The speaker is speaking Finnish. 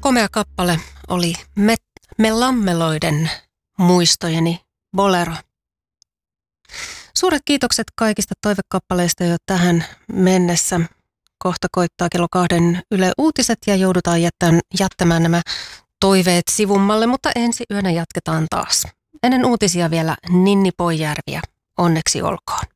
komea kappale oli Me Lammeloiden muistojeni bolero. Suuret kiitokset kaikista toivekappaleista jo tähän mennessä. Kohta koittaa kello 2 Yle Uutiset ja joudutaan jättämään nämä toiveet sivummalle, mutta ensi yönä jatketaan taas. Ennen uutisia vielä Ninni Poijärviä. Onneksi olkoon.